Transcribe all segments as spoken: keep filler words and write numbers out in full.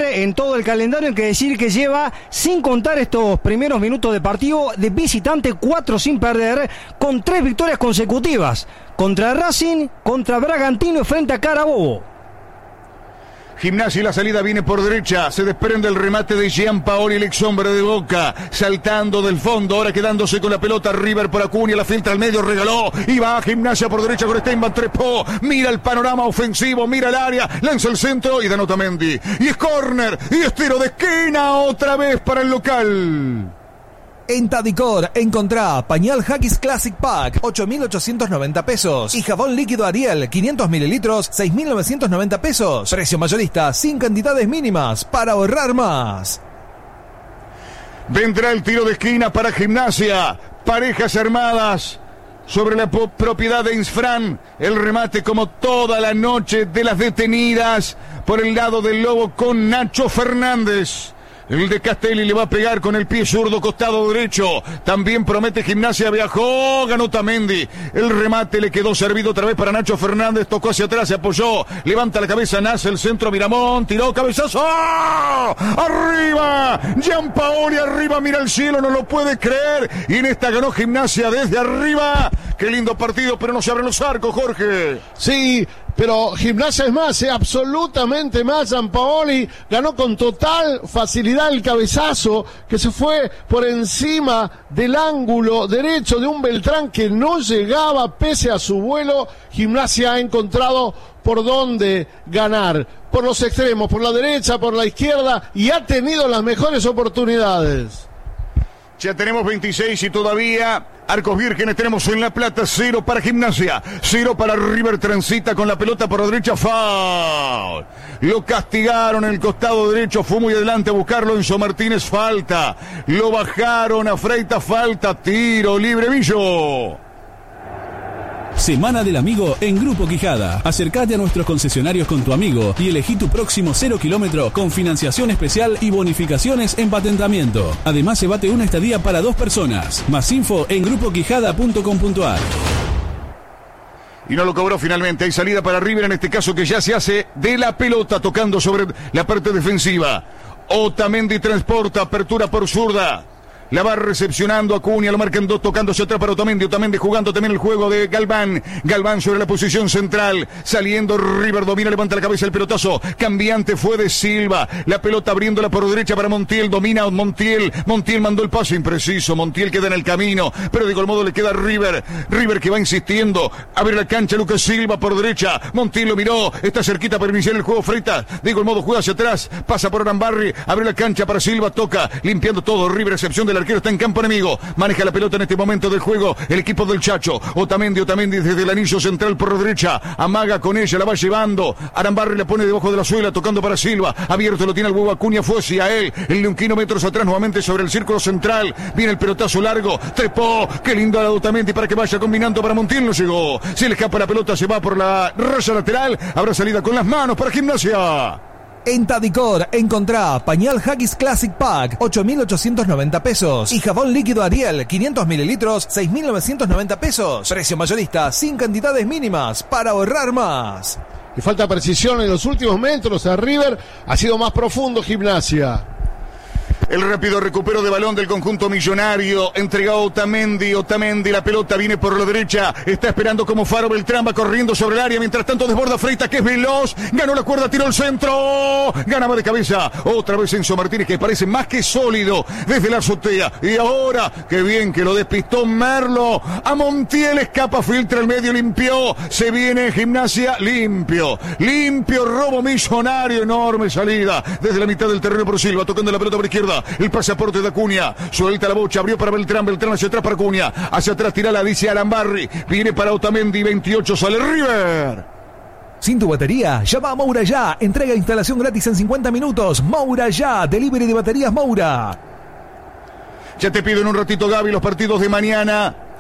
¿eh? En todo el calendario hay que decir que lleva, sin contar estos primeros minutos de partido, de visitante cuatro sin perder, con tres victorias consecutivas, contra Racing, contra Bragantino y frente a Carabobo. Gimnasia y la salida viene por derecha, se desprende el remate de Gianpaoli, el ex hombre de Boca, saltando del fondo, ahora quedándose con la pelota, River por Acuña, la filtra al medio, regaló, y va a Gimnasia por derecha con Steinman, trepó, mira el panorama ofensivo, mira el área, lanza el centro y da Otamendi, y es córner, y es tiro de esquina otra vez para el local. En Tadicor encontrá pañal Haggis Classic Pack, ocho mil ochocientos noventa pesos. Y jabón líquido Ariel, quinientos mililitros, seis mil novecientos noventa pesos. Precio mayorista, sin cantidades mínimas, para ahorrar más. Vendrá el tiro de esquina para Gimnasia. Parejas armadas sobre la propiedad de Insfran. El remate como toda la noche de las detenidas por el lado del Lobo con Nacho Fernández. El de Castelli le va a pegar con el pie zurdo, costado derecho. También promete Gimnasia, viajó, ganó Otamendi. El remate le quedó servido otra vez para Nacho Fernández. Tocó hacia atrás, se apoyó. Levanta la cabeza, nace el centro, Miramón. Tiró, cabezazo. ¡Oh! ¡Arriba! Gianpaoli arriba, mira el cielo, no lo puede creer. Y en esta ganó Gimnasia desde arriba. Qué lindo partido, pero no se abren los arcos, Jorge. Sí, pero Gimnasia es más, es absolutamente más. Gianpaoli ganó con total facilidad el cabezazo que se fue por encima del ángulo derecho de un Beltrán que no llegaba pese a su vuelo. Gimnasia ha encontrado por dónde ganar, por los extremos, por la derecha, por la izquierda, y ha tenido las mejores oportunidades. Ya tenemos veintiséis y todavía arcos vírgenes tenemos en La Plata. Cero para Gimnasia, cero para River. Transita con la pelota por la derecha, foul. Lo castigaron en el costado derecho, fue muy adelante a buscarlo. Enzo Martínez, falta. Lo bajaron a Freitas, falta. Tiro libre, Villo. Semana del Amigo en Grupo Quijada. Acércate a nuestros concesionarios con tu amigo y elegí tu próximo cero kilómetro con financiación especial y bonificaciones en patentamiento. Además, llévate una estadía para dos personas. Más info en grupo quijada punto com punto a r. Y no lo cobró finalmente. Hay salida para River, en este caso que ya se hace de la pelota, tocando sobre la parte defensiva. Otamendi transporta, apertura por zurda. La va recepcionando Acuña, lo marcan dos, tocándose atrás para Otamendi. Otamendi jugando también el juego de Galván. Galván sobre la posición central. Saliendo River, domina, levanta la cabeza el pelotazo. Cambiante fue de Silva. La pelota abriéndola por derecha para Montiel. Domina Montiel. Montiel mandó el pase impreciso. Montiel queda en el camino. Pero de igual modo le queda a River. River que va insistiendo. Abre la cancha Lucas Silva por derecha. Montiel lo miró. Está cerquita para iniciar el juego Freitas. De igual modo juega hacia atrás. Pasa por Arambarri. Abre la cancha para Silva. Toca. Limpiando todo. River, excepción del arquero, está en campo enemigo. Maneja la pelota en este momento del juego el equipo del Chacho. Otamendi, Otamendi desde el anillo central por derecha. Amaga con ella, la va llevando. Arambarri la pone debajo de la suela, tocando para Silva. Abierto lo tiene el huevo Acuña, fue hacia él. El de un kilómetros atrás nuevamente sobre el círculo central. Viene el pelotazo largo. Trepó. Qué lindo la Otamendi para que vaya combinando para Montiel. No llegó. Se le escapa la pelota, se va por la raya lateral. Habrá salida con las manos para Gimnasia. En Tadicor encontrá pañal Haggis Classic Pack, ocho mil ochocientos noventa pesos. Y jabón líquido Ariel, quinientos mililitros, seis mil novecientos noventa pesos. Precio mayorista, sin cantidades mínimas, para ahorrar más. Y falta precisión en los últimos metros. A River ha sido más profundo Gimnasia. El rápido recupero de balón del conjunto millonario. Entregado a Otamendi. Otamendi, la pelota viene por la derecha. Está esperando como faro. Beltrán va corriendo sobre el área. Mientras tanto desborda Freitas, que es veloz. Ganó la cuerda, tiró el centro. Ganaba de cabeza. Otra vez Enzo Martínez, que parece más que sólido desde la azotea. Y ahora, qué bien que lo despistó Merlo. A Montiel escapa, filtra el medio, limpió. Se viene Gimnasia, limpio. Limpio, robo millonario. Enorme salida desde la mitad del terreno por Silva. Tocando la pelota por izquierda. El pasaporte de Acuña. Suelta la bocha. Abrió para Beltrán. Beltrán hacia atrás para Acuña. Hacia atrás tirala, dice Arambarri. Viene para Otamendi. veintiocho. Sale River. Sin tu batería, llama a Moura Ya. Entrega e instalación gratis en cincuenta minutos. Moura Ya. Delivery de baterías Moura. Ya te pido en un ratito, Gaby, los partidos de mañana.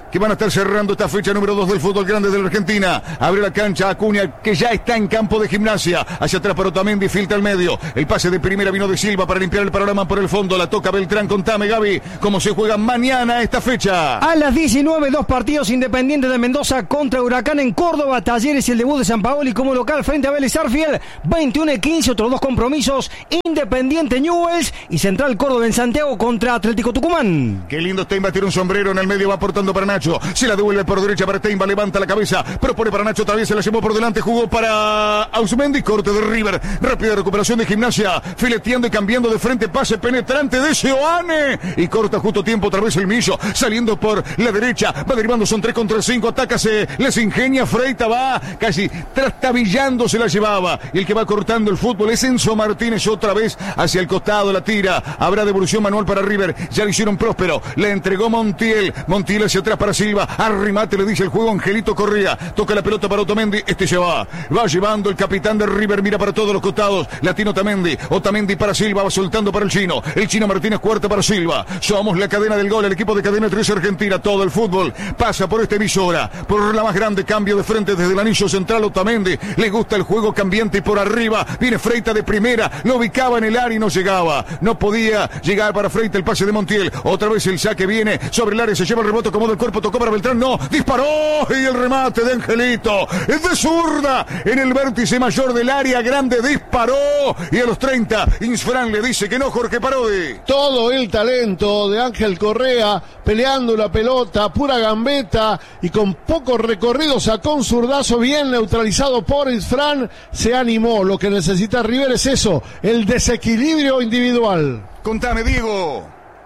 que van a estar cerrando esta fecha número dos del fútbol grande de la Argentina. Abre la cancha Acuña, que ya está en campo de Gimnasia. Hacia atrás para Otamendi, filtra al medio. El pase de primera vino de Silva para limpiar el panorama por el fondo. La toca Beltrán. Contame, Gaby, cómo se juega mañana esta fecha. A las diecinueve, dos partidos: Independiente de Mendoza contra Huracán en Córdoba. Talleres y el debut de Sampaoli como local frente a Vélez Sarsfield. veintiuno y quince, otros dos compromisos: Independiente Newell's y Central Córdoba en Santiago contra Atlético Tucumán. Qué lindo Steinba, tiene un sombrero en el medio, va aportando para Nacho. Se la devuelve por derecha para Steinba, levanta la cabeza, propone para Nacho, otra vez se la llevó por delante, jugó para Ausmendi, corte de River, rápida recuperación de Gimnasia, fileteando y cambiando de frente, pase penetrante de Seoane, y corta justo tiempo, otra vez el Millo, saliendo por la derecha, va derivando, son tres contra cinco, ataca, se les ingenia, Freita va casi trastabillando, se la llevaba, y el que va cortando el fútbol es Enzo Martínez, otra vez hacia el costado, la tira, habrá devolución manual para River, ya le hicieron Próspero, le entregó Montiel, Montiel hacia atrás para Silva, arrimate le dice el juego Angelito Correa, toca la pelota para Otamendi, este se va, va llevando el capitán de River, mira para todos los costados, latino Otamendi, Otamendi para Silva, va soltando para el chino, el chino Martínez cuarta para Silva, somos la cadena del gol, el equipo de Cadena tres Argentina, todo el fútbol pasa por esta emisora, por la más grande, cambio de frente desde el anillo central, Otamendi, le gusta el juego cambiante y por arriba, viene Freita de primera, lo ubicaba en el área y no llegaba, no podía llegar para Freita, el pase de Montiel, otra vez el saque viene sobre el área, se lleva el rebote, acomoda el cuerpo, tocó para Beltrán, no, disparó, y el remate de Angelito, es de zurda, en el vértice mayor del área grande, disparó, y a los treinta, Insfran le dice que no, Jorge Parodi. Todo el talento de Ángel Correa, peleando la pelota, pura gambeta, y con poco recorrido sacó un zurdazo bien neutralizado por Insfran, se animó, lo que necesita River es eso, el desequilibrio individual. Contame, Diego.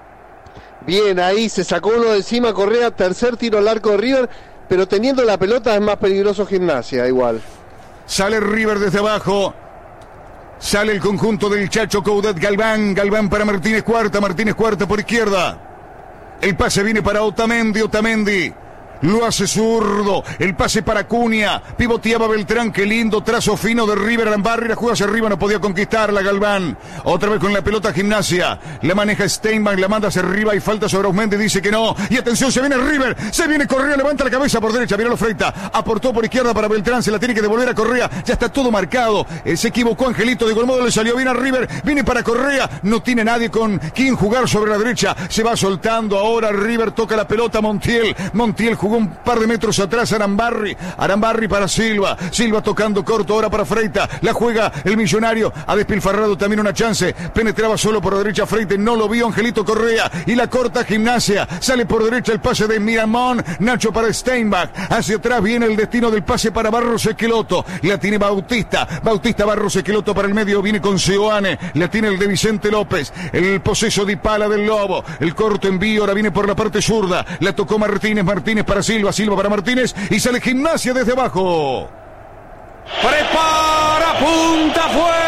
Bien, ahí se sacó uno de encima Correa, tercer tiro al arco de River, pero teniendo la pelota es más peligroso Gimnasia, igual. Sale River desde abajo, sale el conjunto del Chacho Coudet, Galván, Galván para Martínez Cuarta, Martínez Cuarta por izquierda. El pase viene para Otamendi, Otamendi. Lo hace zurdo, el pase para Acuña, pivoteaba Beltrán, qué lindo trazo fino de River, Arambarri, la juega hacia arriba, no podía conquistarla Galván, otra vez con la pelota Gimnasia, la maneja Steinman, la manda hacia arriba y falta sobre Ausmendi, dice que no, y atención, se viene River, se viene Correa, levanta la cabeza por derecha, miralo Freita, aportó por izquierda para Beltrán, se la tiene que devolver a Correa, ya está todo marcado, eh, se equivocó Angelito, de igual modo le salió bien a River, viene para Correa, no tiene nadie con quien jugar sobre la derecha, se va soltando ahora River, toca la pelota Montiel, Montiel jugó un par de metros atrás Arambarri, Arambarri para Silva, Silva tocando corto ahora para Freita, la juega el millonario, ha despilfarrado también una chance, penetraba solo por la derecha Freita, no lo vio Angelito Correa, y la corta Gimnasia, sale por derecha el pase de Miramón, Nacho para Steinbach, hacia atrás viene el destino del pase para Barros Esqueloto, la tiene Bautista, Bautista Barros Esqueloto para el medio, viene con Seoane, la tiene el de Vicente López, el poseso de Pala del Lobo, el corto envío, ahora viene por la parte zurda, la tocó Martínez, Martínez para Silva, Silva para Martínez y sale Gimnasia desde abajo. Prepara, punta, fue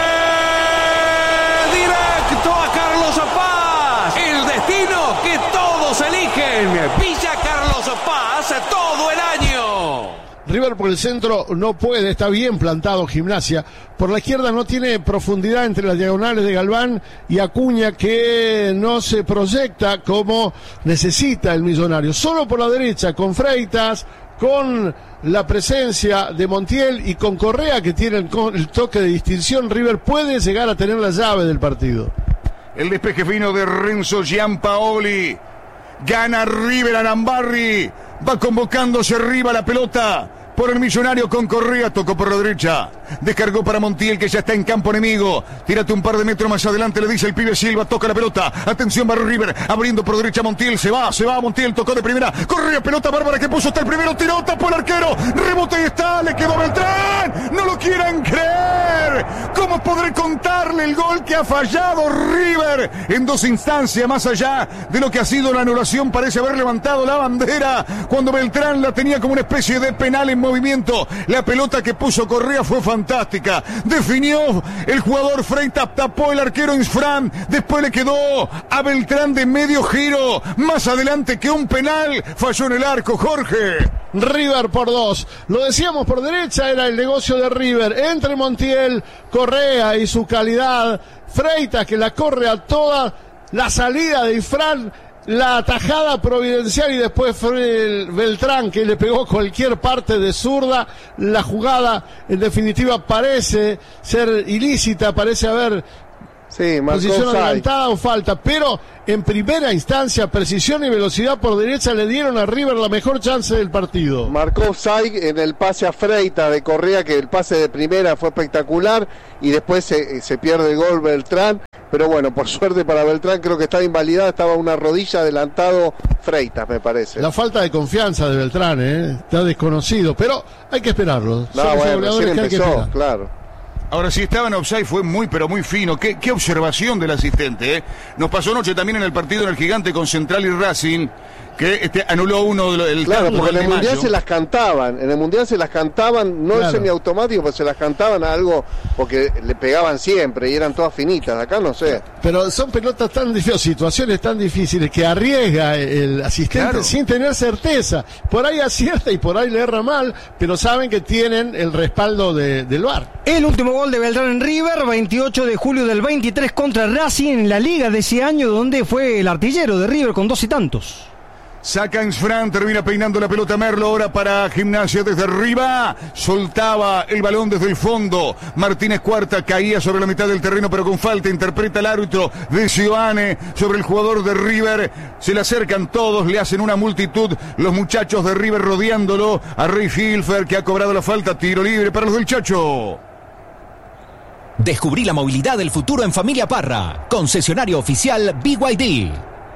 directo a Carlos Paz. El destino que todos eligen. Villa Carlos Paz todo el año. River por el centro no puede, está bien plantado Gimnasia. Por la izquierda no tiene profundidad entre las diagonales de Galván y Acuña, que no se proyecta como necesita el millonario. Solo por la derecha, con Freitas, con la presencia de Montiel y con Correa, que tiene el, el toque de distinción, River puede llegar a tener la llave del partido. El despeje fino de Renzo Giampaoli. Gana River, Arambarri. Va convocándose arriba la pelota por el millonario con Correa, tocó por la derecha, descargó para Montiel, que ya está en campo enemigo, tírate un par de metros más adelante, le dice el pibe Silva, toca la pelota, atención va River, abriendo por derecha Montiel, se va, se va Montiel, tocó de primera, Correa, pelota bárbara que puso hasta el primero, tiró, tapó el arquero, rebote y está, le quedó Beltrán, no lo quieran creer, ¿cómo podré contarle el gol que ha fallado River en dos instancias, más allá de lo que ha sido la anulación, parece haber levantado la bandera, cuando Beltrán la tenía como una especie de penal en movimiento, la pelota que puso Correa fue fantástica, definió el jugador Freita, tapó el arquero Insfran, después le quedó a Beltrán de medio giro, más adelante que un penal, falló en el arco, Jorge. River por dos, lo decíamos por derecha, era el negocio de River, entre Montiel, Correa y su calidad, Freitas que la corre a toda la salida de Insfran, la tajada providencial y después fue el Beltrán que le pegó cualquier parte de zurda. La jugada en definitiva parece ser ilícita, parece haber sí, posición adelantada o falta, pero en primera instancia precisión y velocidad por derecha le dieron a River la mejor chance del partido. Marcó offside en el pase a Freitas de Correa, que el pase de primera fue espectacular y después se, se pierde el gol Beltrán, pero bueno, por suerte para Beltrán creo que estaba invalidada, estaba una rodilla adelantado Freitas, me parece. La falta de confianza de Beltrán, ¿eh? Está desconocido, pero hay que esperarlo. No, Son bueno, recién que empezó, hay que claro. Ahora, si estaba en offside fue muy, pero muy fino. Qué, qué observación del asistente, ¿eh? Nos pasó anoche también en el partido en el Gigante con Central y Racing, que este, anuló uno del Claro, porque en el Mundial Mayo. se las cantaban, en el Mundial se las cantaban, no claro. el semiautomático, pero se las cantaban a algo, porque le pegaban siempre y eran todas finitas, acá no sé. Pero son pelotas tan difíciles, situaciones tan difíciles, que arriesga el asistente claro. sin tener certeza. Por ahí acierta y por ahí le erra mal, pero saben que tienen el respaldo de, del V A R. El último gol de Beltrán en River, veintiocho de julio del veintitrés contra Racing en la liga de ese año, donde fue el artillero de River con dos y tantos. Saca Insfran, termina peinando la pelota Merlo, ahora para Gimnasia desde arriba, soltaba el balón desde el fondo, Martínez Cuarta caía sobre la mitad del terreno pero con falta, interpreta el árbitro de Sioane sobre el jugador de River, se le acercan todos, le hacen una multitud, los muchachos de River rodeándolo, a Rey Hilfer que ha cobrado la falta, tiro libre para los del Chacho. Descubrí la movilidad del futuro en Familia Parra, concesionario oficial B Y D.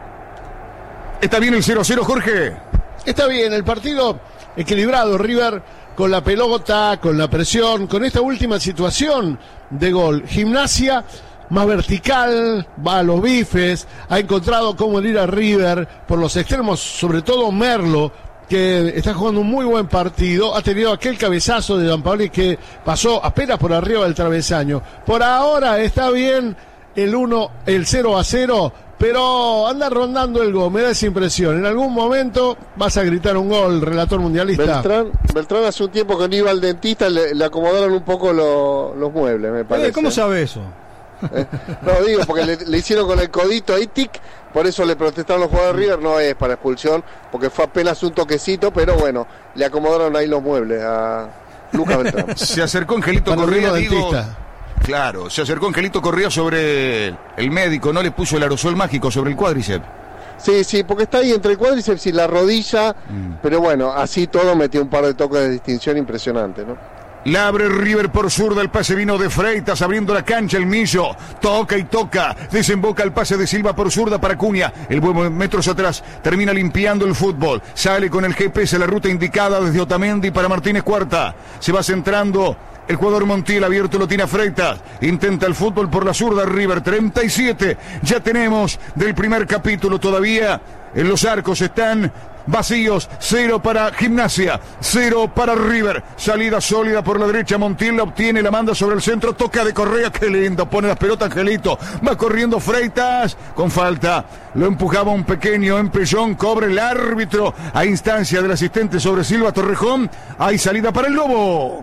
¿Está bien el cero a cero, Jorge? Está bien, el partido equilibrado, River con la pelota, con la presión, con esta última situación de gol. Gimnasia más vertical, va a los bifes, ha encontrado cómo ir a River por los extremos, sobre todo Merlo, que está jugando un muy buen partido, ha tenido aquel cabezazo de Gianpaoli que pasó apenas por arriba del travesaño. Por ahora está bien el uno, el cero a cero, pero anda rondando el gol, me da esa impresión. En algún momento vas a gritar un gol, relator mundialista. Beltrán, Beltrán hace un tiempo que no iba al dentista, le, le acomodaron un poco lo, los muebles, me parece. ¿Cómo sabe eso? Eh, no, digo, porque le, le hicieron con el codito ahí, tic, por eso le protestaron los jugadores de River, no es para expulsión, porque fue apenas un toquecito, pero bueno, le acomodaron ahí los muebles a Lucas Beltrán. Se acercó Angelito Correa, digo... Claro, se acercó Angelito Correa sobre el médico, no le puso el aerosol mágico sobre el cuádriceps. Sí, sí, porque está ahí entre el cuádriceps y la rodilla, mm. pero bueno, así todo metió un par de toques de distinción impresionante, ¿no? La abre River por zurda, el pase vino de Freitas, abriendo la cancha el Millo, toca y toca, desemboca el pase de Silva por zurda para Cunha, el buen metros atrás, termina limpiando el fútbol, sale con el G P S la ruta indicada desde Otamendi para Martínez Cuarta, se va centrando el jugador Montiel, abierto lo tiene a Freitas, intenta el fútbol por la zurda River, treinta y siete, ya tenemos del primer capítulo todavía, en los arcos están vacíos, cero para Gimnasia, cero para River, salida sólida por la derecha, Montiel la obtiene, la manda sobre el centro, toca de Correa, qué lindo, pone las pelotas Angelito, va corriendo Freitas, con falta, lo empujaba un pequeño empellón, cobra el árbitro, a instancia del asistente sobre Silva Torrejón, hay salida para el Lobo.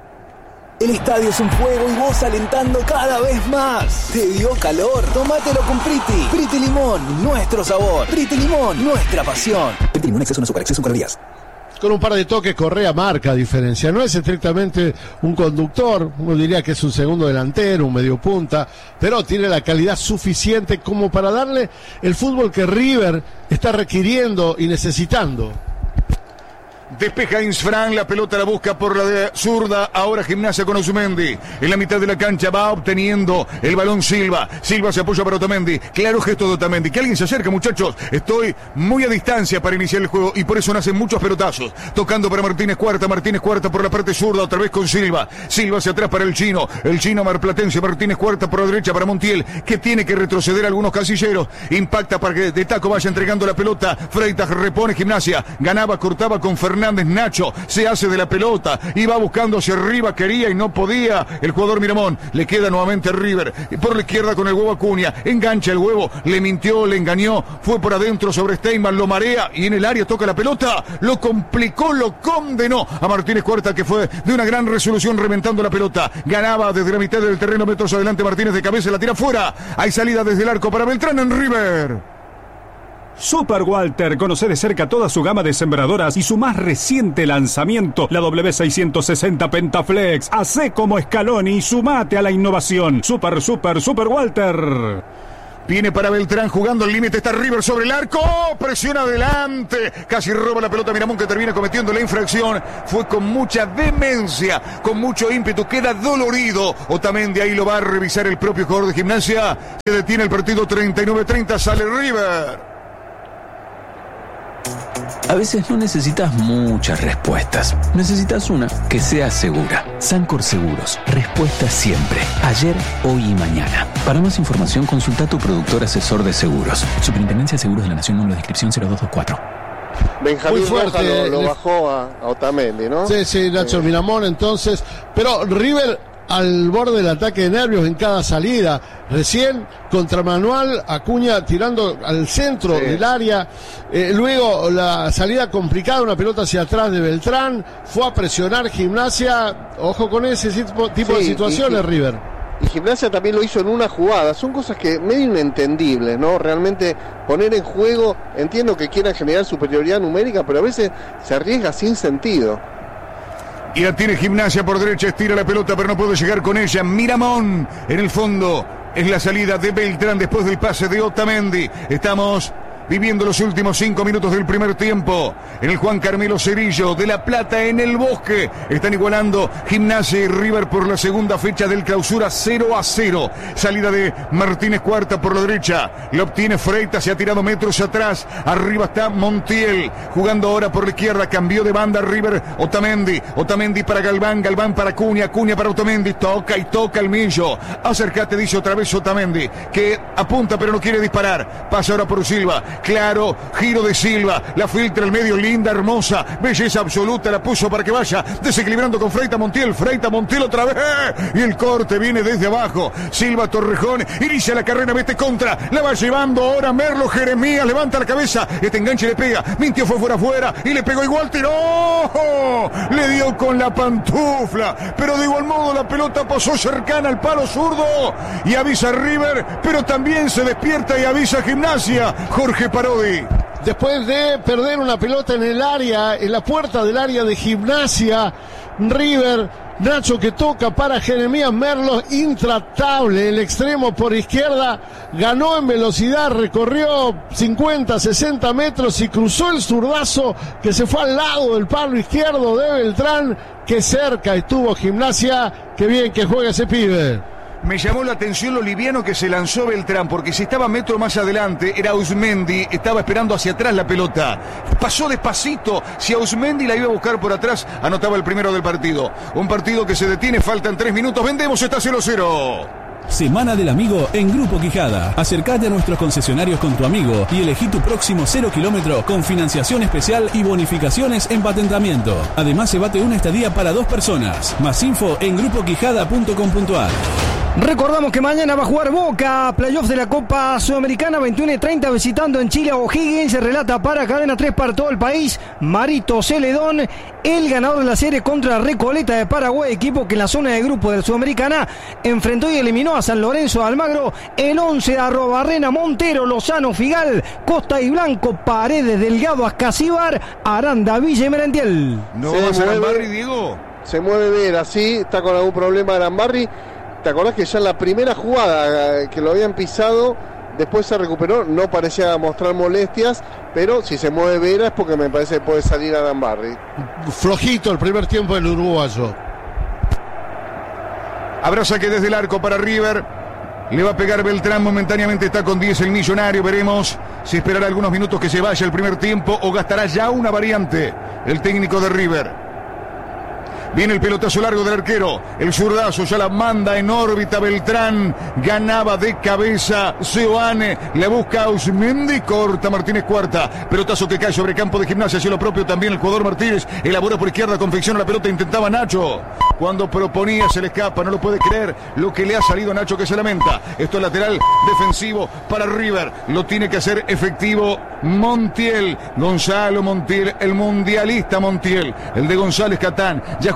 El estadio es un fuego y vos alentando cada vez más. ¿Te dio calor? Tómatelo con Priti. Priti Limón, nuestro sabor. Priti Limón, nuestra pasión. Priti Limón, exceso no azúcar, exceso en calorías. Con un par de toques Correa marca diferencia. No es estrictamente un conductor, uno diría que es un segundo delantero, un medio punta, pero tiene la calidad suficiente como para darle el fútbol que River está requiriendo y necesitando. Despeja Insfran, la pelota la busca por la de zurda, ahora Gimnasia con Otamendi, en la mitad de la cancha va obteniendo el balón Silva, Silva se apoya para Otamendi, claro gesto de Otamendi, que alguien se acerca muchachos, estoy muy a distancia para iniciar el juego y por eso nacen muchos pelotazos, tocando para Martínez Cuarta, Martínez Cuarta por la parte zurda, otra vez con Silva, Silva hacia atrás para el chino, el chino marplatense, Martínez Cuarta por la derecha para Montiel, que tiene que retroceder algunos casilleros, impacta para que de taco vaya entregando la pelota, Freitas repone Gimnasia, ganaba, cortaba con Fernández, Nacho se hace de la pelota y va buscando hacia arriba, quería y no podía el jugador Miramón, le queda nuevamente a River por la izquierda con el huevo Acuña, engancha el huevo, le mintió, le engañó, fue por adentro sobre Steinman, lo marea y en el área toca la pelota, lo complicó, lo condenó a Martínez Cuarta, que fue de una gran resolución reventando la pelota, ganaba desde la mitad del terreno, metros adelante Martínez de cabeza, la tira fuera, hay salida desde el arco para Beltrán en River. Super Walter, conoce de cerca toda su gama de sembradoras y su más reciente lanzamiento, la W seiscientos sesenta Pentaflex. Hacé como Scaloni y sumate a la innovación. Super, super, Super Walter. Viene para Beltrán jugando el límite, está River sobre el arco, presiona adelante, casi roba la pelota Miramón, que termina cometiendo la infracción. Fue con mucha demencia, con mucho ímpetu, queda dolorido Otamendi, ahí lo va a revisar el propio jugador de Gimnasia. Se detiene el partido, treinta y nueve treinta, sale River. A veces no necesitas muchas respuestas. Necesitas una que sea segura. Sancor Seguros. Respuesta siempre. Ayer, hoy y mañana. Para más información, consulta a tu productor asesor de seguros. Superintendencia de Seguros de la Nación, número de inscripción cero dos dos cuatro. Benjamín Rojas lo, lo bajó a, a Otamendi, ¿no? Sí, sí, Nacho sí. Miramón, entonces. Pero River al borde del ataque de nervios en cada salida. Recién contra Manuel Acuña tirando al centro sí. del área. Eh, luego la salida complicada, una pelota hacia atrás de Beltrán. Fue a presionar Gimnasia. Ojo con ese tipo, tipo sí, de situaciones, y, y, River. Y Gimnasia también lo hizo en una jugada. Son cosas que medio inentendibles, ¿no? Realmente poner en juego, entiendo que quieran generar superioridad numérica, pero a veces se arriesga sin sentido. Y la tiene Gimnasia por derecha, estira la pelota pero no puede llegar con ella. Miramón en el fondo, es la salida de Beltrán después del pase de Otamendi. Estamos viviendo los últimos cinco minutos del primer tiempo en el Juan Carmelo Cerillo de La Plata, en el Bosque. Están igualando Gimnasia y River por la segunda fecha del Clausura, cero a cero. Salida de Martínez Cuarta por la derecha, lo obtiene Freitas, se ha tirado metros atrás. Arriba está Montiel jugando ahora por la izquierda, cambió de banda River. Otamendi, Otamendi para Galván, Galván para Acuña, Acuña para Otamendi, toca y toca el Millo. Acércate, dice otra vez Otamendi, que apunta pero no quiere disparar. Pasa ahora por Silva. Claro, giro de Silva, la filtra al medio, linda, hermosa, belleza absoluta, la puso para que vaya desequilibrando con Freita Montiel, Freita Montiel otra vez, y el corte viene desde abajo. Silva Torrejón, inicia la carrera, mete contra, la va llevando ahora Merlo, Jeremías, levanta la cabeza, este enganche le pega, Mintió fue fuera afuera, y le pegó igual, tiró, le dio con la pantufla, pero de igual modo la pelota pasó cercana al palo zurdo, y avisa River, pero también se despierta y avisa Gimnasia, Jorge Parodi. Después de perder una pelota en el área, en la puerta del área de Gimnasia, River, Nacho que toca para Jeremías Merlo, intratable, el extremo por izquierda, ganó en velocidad, recorrió cincuenta, sesenta metros y cruzó el zurdazo que se fue al lado del palo izquierdo de Beltrán, que cerca estuvo Gimnasia. Qué bien que juega ese pibe. Me llamó la atención lo liviano que se lanzó Beltrán, porque si estaba metro más adelante, era Ausmendi, estaba esperando hacia atrás la pelota. Pasó despacito, si Ausmendi la iba a buscar por atrás, anotaba el primero del partido. Un partido que se detiene, faltan tres minutos, vendemos, está cero cero. Semana del Amigo en Grupo Quijada. Acercate a nuestros concesionarios con tu amigo y elegí tu próximo cero kilómetro con financiación especial y bonificaciones en patentamiento. Además, se bate una estadía para dos personas. Más info en grupo quijada punto com punto a r. Recordamos que mañana va a jugar Boca, playoff de la Copa Sudamericana, veintiuno y treinta, visitando en Chile a O'Higgins. Se relata para Cadena tres para todo el país Marito Celedón, el ganador de la serie contra Recoleta de Paraguay, equipo que en la zona de grupo de la Sudamericana enfrentó y eliminó a San Lorenzo de Almagro. El once, Arrobarrena, Montero, Lozano, Figal, Costa y Blanco, Paredes, Delgado, Ascasíbar, Aranda, Villa y Merentiel. ¿No va a ser Arambarri, Diego? Se mueve bien, así, está con algún problema Arambarri. ¿Te acordás que ya en la primera jugada que lo habían pisado, después se recuperó, no parecía mostrar molestias, pero si se mueve Vera es porque me parece que puede salir Arambarri. Flojito el primer tiempo del uruguayo. Habrá saque desde el arco para River. Le va a pegar Beltrán, momentáneamente está con diez el Millonario. Veremos si esperará algunos minutos que se vaya el primer tiempo o gastará ya una variante el técnico de River. Viene el pelotazo largo del arquero, el zurdazo ya la manda en órbita Beltrán, ganaba de cabeza Seoane, le busca Ausmendi, corta Martínez Cuarta, pelotazo que cae sobre campo de Gimnasia, hacia lo propio también el jugador Martínez, elabora por izquierda, confecciona la pelota, intentaba Nacho, cuando proponía se le escapa, no lo puede creer lo que le ha salido a Nacho, que se lamenta. Esto es lateral defensivo para River, lo tiene que hacer efectivo Montiel, Gonzalo Montiel, el mundialista Montiel, el de González Catán, ya jugó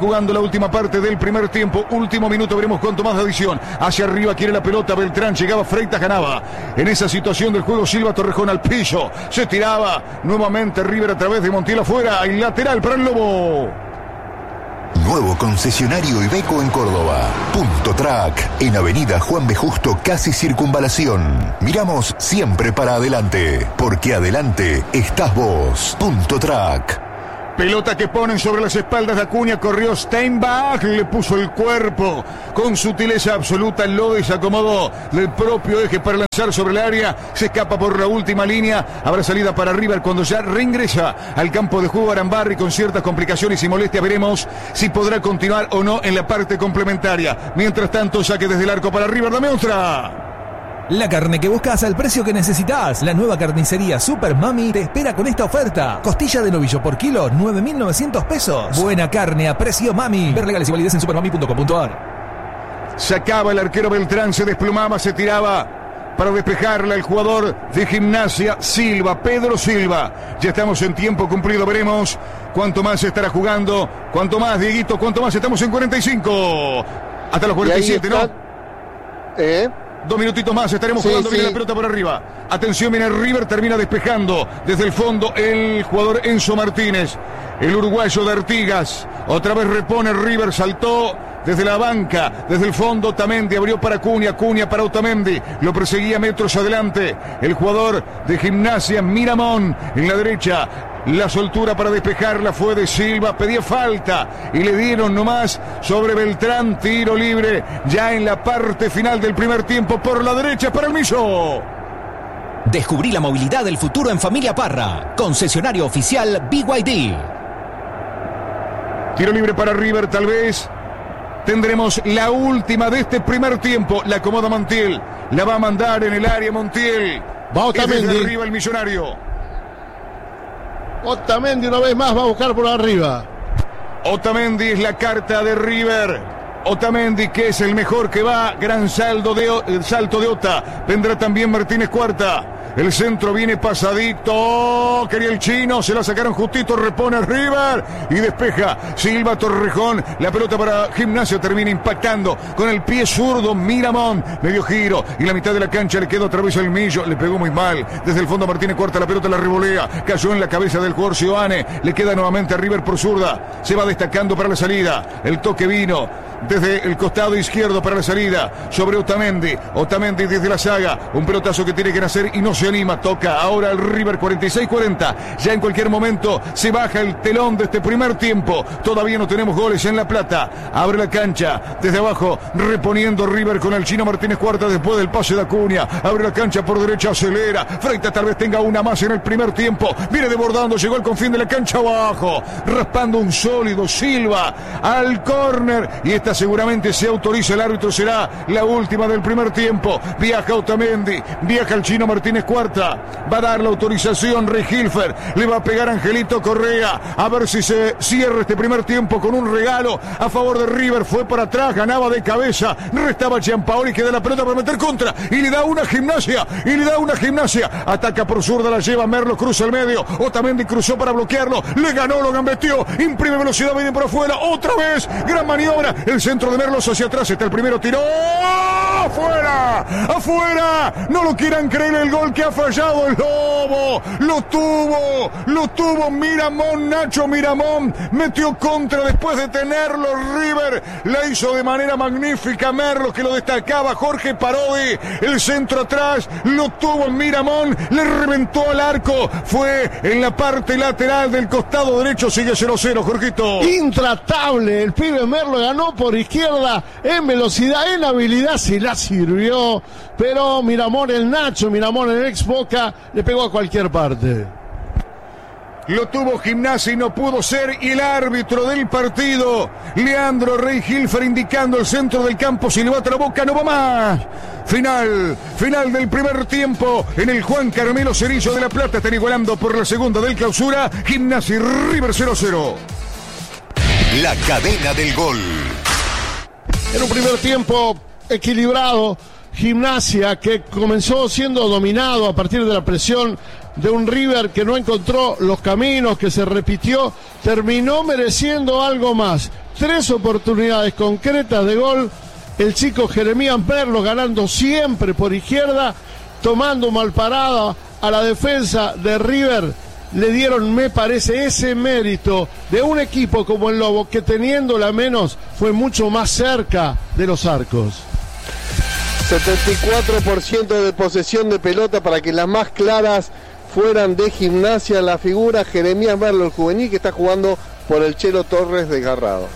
jugando la última parte del primer tiempo. Último minuto, veremos cuánto más de adición. Hacia arriba quiere la pelota Beltrán, llegaba Freitas, ganaba. En esa situación del juego, Silva Torrejón al piso. Se tiraba nuevamente River a través de Montiel afuera. El lateral para el Lobo. Nuevo concesionario Iveco en Córdoba. Punto Track, en Avenida Juan B. Justo, casi Circunvalación. Miramos siempre para adelante, porque adelante estás vos. Punto Track. Pelota que ponen sobre las espaldas de Acuña, corrió Steinbach, le puso el cuerpo con sutileza absoluta, lo desacomodó del propio eje para lanzar sobre el área, se escapa por la última línea, habrá salida para River cuando ya reingresa al campo de juego Arambarri con ciertas complicaciones y molestias, veremos si podrá continuar o no en la parte complementaria. Mientras tanto, saque desde el arco para River, dame otra. La carne que buscas al precio que necesitas. La nueva carnicería Super Mami te espera con esta oferta. Costilla de novillo por kilo, nueve mil novecientos pesos. Buena carne a precio Mami. Ver legales y validez en supermami punto com punto ar. Sacaba el arquero Beltrán, se desplumaba, se tiraba para despejarla el jugador de Gimnasia, Silva, Pedro Silva. Ya estamos en tiempo cumplido, veremos cuánto más se estará jugando. Cuánto más, Dieguito, cuánto más. Estamos en cuarenta y cinco. Hasta los cuarenta y siete, ¿no? ¿Eh? Dos minutitos más, estaremos sí, jugando. sí. Viene la pelota por arriba. Atención, viene River, termina despejando desde el fondo el jugador Enzo Martínez. El uruguayo de Artigas. Otra vez repone River, saltó desde la banca, desde el fondo. Otamendi abrió para Cunha, Cunha para Otamendi. Lo perseguía metros adelante el jugador de Gimnasia, Miramón, en la derecha. La soltura para despejarla fue de Silva, pedía falta y le dieron nomás sobre Beltrán, tiro libre ya en la parte final del primer tiempo por la derecha para el Millo. Descubrí la movilidad del futuro en Familia Parra, concesionario oficial B Y D. Tiro libre para River, tal vez tendremos la última de este primer tiempo. La acomoda Montiel, la va a mandar en el área Montiel. Va Otamendi. Desde arriba el millonario. Otamendi una vez más va a buscar por arriba. Otamendi es la carta de River. Otamendi, que es el mejor que va. Gran saldo de, el salto de Ota. Vendrá también Martínez Cuarta. El centro viene pasadito. Quería el chino. Se la sacaron justito. Repone River. Y despeja Silva Torrejón. La pelota para Gimnasia termina impactando con el pie zurdo. Miramón. Medio giro. Y la mitad de la cancha le quedó otra vez el Millo. Le pegó muy mal. Desde el fondo Martínez Cuarta. La pelota la revolea. Cayó en la cabeza del jugador Sioane. Le queda nuevamente a River por zurda. Se va destacando para la salida. El toque vino desde el costado izquierdo para la salida sobre Otamendi. Otamendi desde la saga. Un pelotazo que tiene que nacer y no se anima. Toca ahora el River cuarenta y seis cuarenta. Ya en cualquier momento se baja el telón de este primer tiempo. Todavía no tenemos goles en La Plata. Abre la cancha desde abajo, reponiendo River con el chino Martínez Cuarta después del pase de Acuña. Abre la cancha por derecha, acelera. Freitas tal vez tenga una más en el primer tiempo. Viene desbordando, llegó al confín de la cancha abajo. Raspando un sólido Silva al córner. Y esta seguramente se autoriza el árbitro. Será la última del primer tiempo. Viaja Otamendi, viaja el chino Martínez Cuarta. Va a dar la autorización Rey Hilfer. Le va a pegar Angelito Correa. A ver si se cierra este primer tiempo con un regalo a favor de River. Fue para atrás, ganaba de cabeza. Restaba Giampaoli, que da la pelota para meter contra. Y le da una Gimnasia. Y le da una Gimnasia. Ataca por zurda, la lleva Merlo, cruza el medio. Otamendi cruzó para bloquearlo. Le ganó, lo gambeteó. Imprime velocidad, viene por afuera. Otra vez. Gran maniobra. El centro de Merlos hacia atrás. Está el primero, tiró. ¡Afuera! ¡Afuera! No lo quieran creer el gol que ha fallado el Lobo. Lo tuvo. Lo tuvo Miramón. Nacho Miramón metió contra después de tenerlo. River la hizo de manera magnífica. Merlos, que lo destacaba. Jorge Parodi. El centro atrás. Lo tuvo Miramón. Le reventó al arco. Fue en la parte lateral del costado derecho. Sigue cero cero, Jorgito. Intratable. El pibe Merlo ganó por izquierda en velocidad, en habilidad. Se la sirvió. Pero Miramón, el Nacho Miramón, el ex Boca, le pegó a cualquier parte. Lo tuvo Gimnasia y no pudo ser. Y el árbitro del partido, Leandro Rey Hilfer, indicando el centro del campo. Silbato la Boca, no va más. Final, final del primer tiempo en el Juan Carmelo Cerillo de La Plata. Están igualando por la segunda del clausura. Gimnasia y River cero cero. La cadena del gol. En un primer tiempo equilibrado, Gimnasia, que comenzó siendo dominado a partir de la presión de un River que no encontró los caminos, que se repitió, terminó mereciendo algo más. tres oportunidades concretas de gol. El chico Jeremías Merlo ganando siempre por izquierda, tomando mal parada a la defensa de River. Le dieron, me parece, ese mérito de un equipo como el Lobo, que teniéndola menos fue mucho más cerca de los arcos. setenta y cuatro por ciento de posesión de pelota para que las más claras fueran de Gimnasia. La figura Jeremías Merlo, el juvenil, que está jugando por el Chelo Torres desgarrado.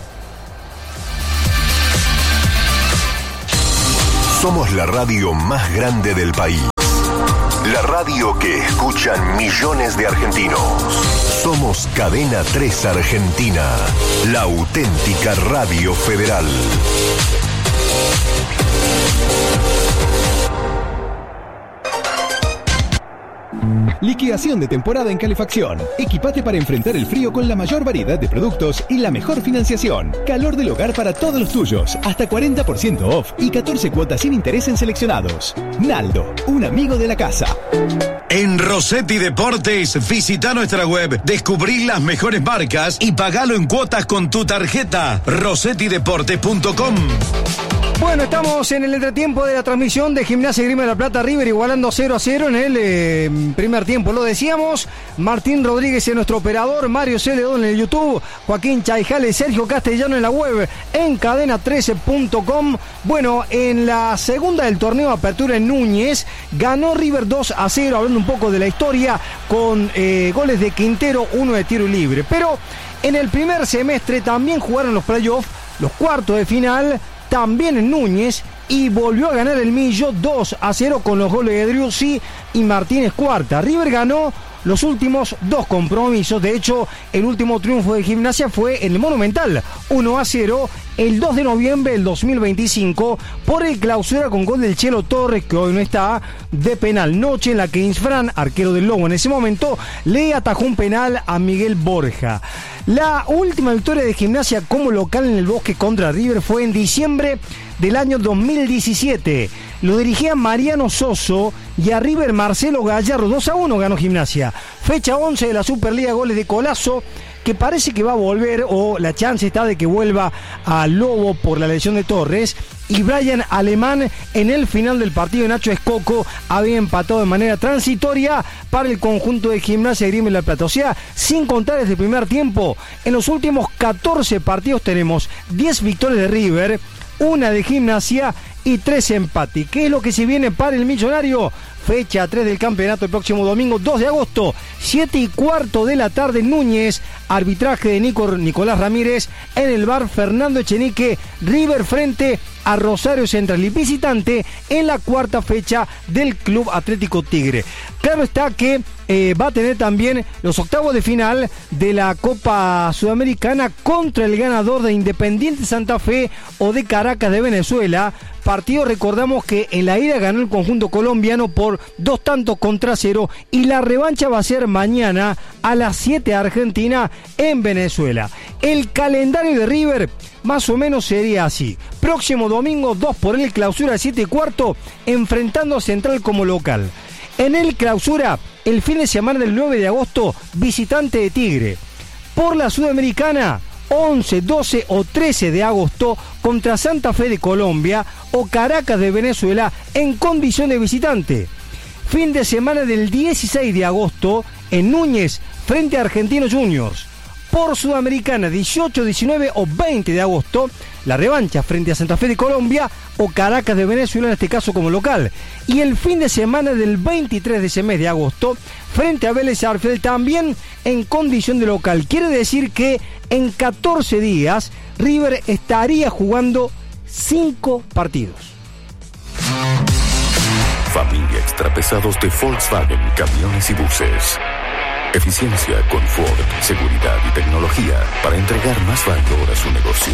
Somos la radio más grande del país. La radio que escuchan millones de argentinos. Somos Cadena tres Argentina, la auténtica radio federal. Liquidación de temporada en calefacción. Equipate para enfrentar el frío con la mayor variedad de productos y la mejor financiación. Calor del hogar para todos los tuyos. Hasta cuarenta por ciento off y catorce cuotas sin interés en seleccionados. Naldo, un amigo de la casa. En Rossetti Deportes, visita nuestra web, descubrí las mejores marcas y pagalo en cuotas con tu tarjeta. rossetti deportes punto com. Bueno, estamos en el entretiempo de la transmisión de Gimnasia y Grima de la Plata. River igualando cero a cero en el eh, primer tiempo. Lo decíamos, Martín Rodríguez es nuestro operador, Mario Celedón en el YouTube, Joaquín Chaijales, Sergio Castellano en la web, en cadena trece punto com. Bueno, en la segunda del torneo Apertura en Núñez, ganó River dos a cero, hablando un poco de la historia, con eh, goles de Quintero, uno de tiro libre. Pero en el primer semestre también jugaron los playoffs, los cuartos de final, también en Núñez, y volvió a ganar el Millo dos a cero con los goles de Driussi y Martínez Cuarta. River ganó los últimos dos compromisos. De hecho, el último triunfo de Gimnasia fue en el Monumental, uno a cero, el dos de noviembre del dos mil veinticinco, por el Clausura con gol del Chelo Torres, que hoy no está, de penal. Noche en la que Insfran, arquero del Lobo en ese momento, le atajó un penal a Miguel Borja. La última victoria de Gimnasia como local en el Bosque contra River fue en diciembre del año dos mil diecisiete. Lo dirigía Mariano Soso y a River Marcelo Gallardo. dos a uno ganó Gimnasia. Fecha once de la Superliga, goles de Colazo, que parece que va a volver, o la chance está de que vuelva a Lobo por la lesión de Torres, y Brian Alemán en el final del partido. Nacho Escoco había empatado de manera transitoria para el conjunto de Gimnasia y Grima de la Plata. O sea, sin contar desde el primer tiempo, en los últimos catorce partidos tenemos diez victorias de River, una de Gimnasia y tres empates. ¿Qué es lo que se viene para el Millonario? Fecha tres del campeonato el próximo domingo dos de agosto, siete y cuarto de la tarde en Núñez. Arbitraje de Nico, Nicolás Ramírez en el bar Fernando Echenique. River frente a Rosario Central y visitante en la cuarta fecha del Club Atlético Tigre. Claro está que eh, va a tener también los octavos de final de la Copa Sudamericana contra el ganador de Independiente Santa Fe o de Caracas de Venezuela. Partido, recordamos que en la ida ganó el conjunto colombiano por dos tantos contra cero, y la revancha va a ser mañana a las siete Argentina en Venezuela. El calendario de River más o menos sería así: próximo domingo dos por el Clausura siete y cuarto, enfrentando a Central como local. En el Clausura, el fin de semana del nueve de agosto, visitante de Tigre. Por la Sudamericana, once, doce o trece de agosto contra Santa Fe de Colombia o Caracas de Venezuela en condición de visitante. Fin de semana del dieciséis de agosto en Núñez frente a Argentinos Juniors. Por Sudamericana, dieciocho, diecinueve o veinte de agosto, la revancha frente a Santa Fe de Colombia o Caracas de Venezuela, en este caso como local. Y el fin de semana del veintitrés de ese mes de agosto, frente a Vélez Sarsfield, también en condición de local. Quiere decir que en catorce días River estaría jugando cinco partidos. Familia Extrapesados de Volkswagen Camiones y Buses. Eficiencia, confort, seguridad y tecnología para entregar más valor a su negocio.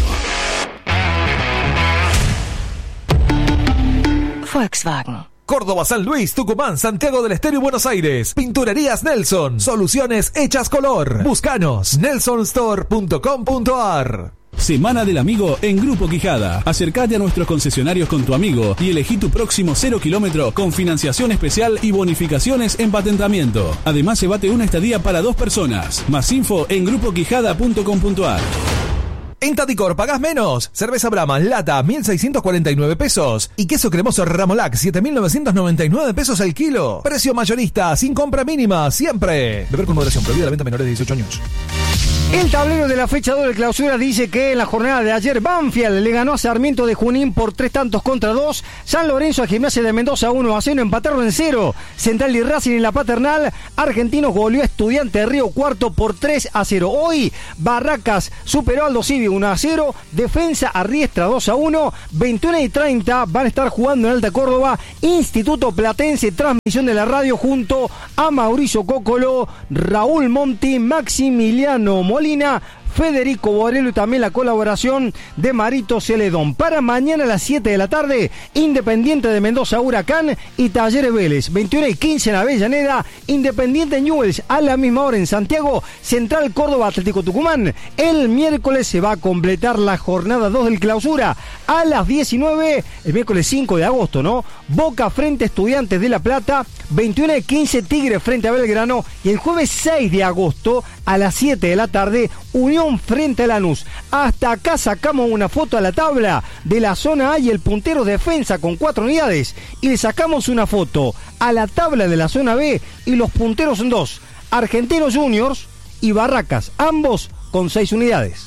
Volkswagen. Córdoba, San Luis, Tucumán, Santiago del Estero y Buenos Aires. Pinturerías Nelson. Soluciones hechas color. Búscanos. nelson store punto com punto a r. Semana del Amigo en Grupo Quijada. Acércate a nuestros concesionarios con tu amigo y elegí tu próximo cero kilómetro con financiación especial y bonificaciones en patentamiento. Además, llévate una estadía para dos personas. Más info en grupo quijada punto com punto a r. En Tadicor pagás menos. Cerveza Brahma, lata, mil seiscientos cuarenta y nueve pesos. Y queso cremoso Ramolac, siete mil novecientos noventa y nueve pesos al kilo. Precio mayorista, sin compra mínima, siempre. Beber con moderación, prohibida la venta a menores de dieciocho años. El tablero de la fecha doble clausura dice que en la jornada de ayer Banfield le ganó a Sarmiento de Junín por tres tantos contra dos. San Lorenzo a Gimnasia de Mendoza uno a cero, empataron en cero. Central y Racing en la Paternal. Argentinos goleó a Estudiante de Río Cuarto por tres a cero. Hoy Barracas superó al Aldo Civi uno a cero. Defensa a Riestra dos a uno. veintiuno y treinta van a estar jugando en Alta Córdoba. Instituto Platense, transmisión de la radio junto a Mauricio Cócolo, Raúl Monti, Maximiliano Molina, Federico Borello y también la colaboración de Marito Celedón. Para mañana a las siete de la tarde, Independiente de Mendoza Huracán y Talleres Vélez. veintiuno y quince en Avellaneda, Independiente Newell's a la misma hora en Santiago, Central Córdoba Atlético Tucumán. El miércoles se va a completar la jornada dos del clausura a las diecinueve, el miércoles cinco de agosto, ¿no? Boca frente a Estudiantes de La Plata, veintiuno y quince Tigre frente a Belgrano y el jueves seis de agosto a las siete de la tarde, Unión frente a Lanús. Hasta acá sacamos una foto a la tabla de la zona A y el puntero defensa con cuatro unidades. Y le sacamos una foto a la tabla de la zona B y los punteros son dos. Argentinos Juniors y Barracas, ambos con seis unidades.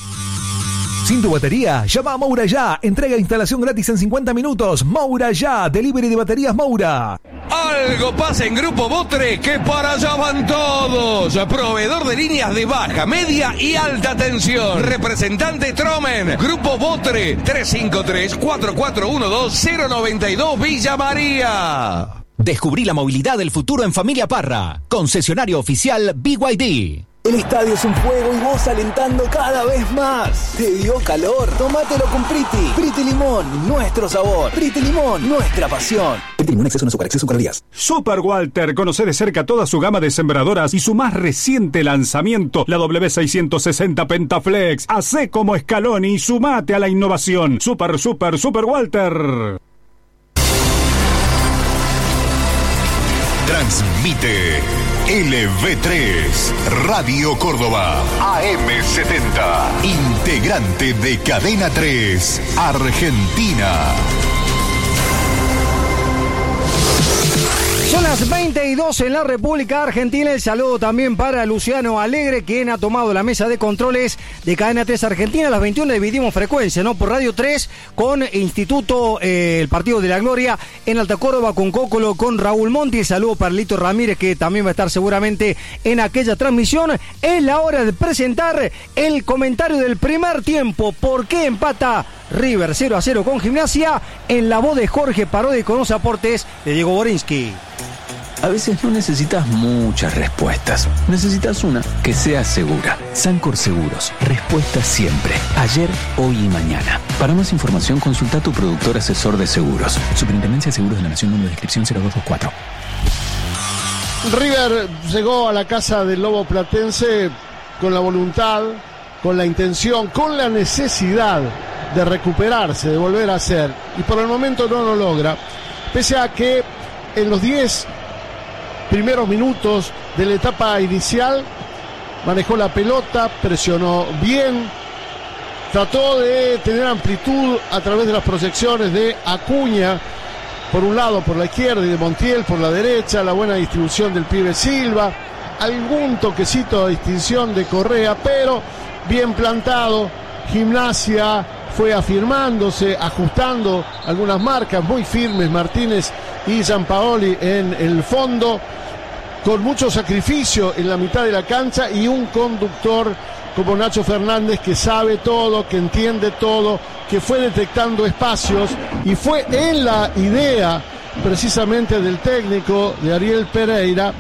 Sin tu batería, llama a Moura Ya. Entrega e instalación gratis en cincuenta minutos. Moura Ya, delivery de baterías Moura. Algo pasa en Grupo Botre, que para allá van todos. Proveedor de líneas de baja, media y alta tensión. Representante Tromen. Grupo Botre, tres cinco tres, cuatro cuatro uno dos, cero nueve dos Villa María. Descubrí la movilidad del futuro en Familia Parra. Concesionario oficial B Y D. El estadio es un juego y vos alentando cada vez más. ¿Te dio calor? Tómatelo con Priti. Priti Limón, nuestro sabor. Priti Limón, nuestra pasión. Priti Limón, exceso en azúcar, exceso en calorías. Super Walter, conoce de cerca toda su gama de sembradoras y su más reciente lanzamiento, la W seiscientos sesenta Pentaflex. Hacé como Scaloni y sumate a la innovación. Super, super, Super Walter. Transmite L V tres, Radio Córdoba, A M setenta, integrante de Cadena tres, Argentina. Son las veinte y dos en la República Argentina. El saludo también para Luciano Alegre, quien ha tomado la mesa de controles de Cadena tres Argentina. A las veintiuna dividimos frecuencia, ¿no? Por Radio tres con Instituto, eh, el Partido de la Gloria en Alta Córdoba, con Cócolo, con Raúl Monti. El saludo para Lito Ramírez, que también va a estar seguramente en aquella transmisión. Es la hora de presentar el comentario del primer tiempo. ¿Por qué empata River cero a cero con Gimnasia? En la voz de Jorge Parodi, con los aportes de Diego Borinsky. A veces no necesitas muchas respuestas. Necesitas una que sea segura. Sancor Seguros. Respuesta siempre. Ayer, hoy y mañana. Para más información, consulta a tu productor asesor de seguros. Superintendencia de Seguros de la Nación, número de inscripción cero dos dos cuatro. River llegó a la casa del Lobo Platense con la voluntad, con la intención, con la necesidad de recuperarse, de volver a ser. Y por el momento no lo logra. Pese a que en los diez primeros minutos de la etapa inicial manejó la pelota, presionó bien, trató de tener amplitud a través de las proyecciones de Acuña por un lado, por la izquierda, y de Montiel por la derecha, la buena distribución del pibe Silva, algún toquecito de distinción de Correa, pero bien plantado. Gimnasia fue afirmándose, ajustando algunas marcas muy firmes, Martínez y Gianpaoli en el fondo, con mucho sacrificio en la mitad de la cancha, y un conductor como Nacho Fernández, que sabe todo, que entiende todo, que fue detectando espacios, y fue en la idea precisamente del técnico de Ariel Pereira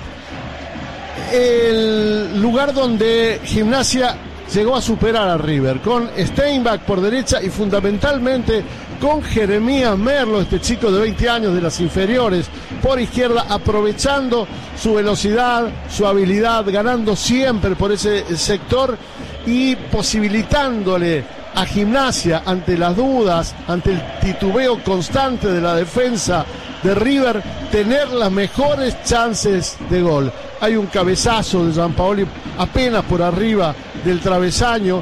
el lugar donde Gimnasia llegó a superar a River, con Steinbach por derecha y fundamentalmente con Jeremías Merlo, este chico de veinte años de las inferiores, por izquierda, aprovechando su velocidad, su habilidad, ganando siempre por ese sector y posibilitándole a Gimnasia, ante las dudas, ante el titubeo constante de la defensa de River, tener las mejores chances de gol. Hay un cabezazo de Gianpaoli apenas por arriba del travesaño,